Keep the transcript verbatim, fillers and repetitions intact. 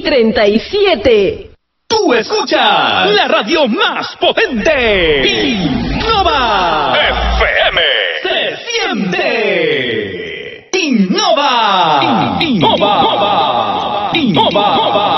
treinta y siete. Tú escuchas la radio más potente. Innova. F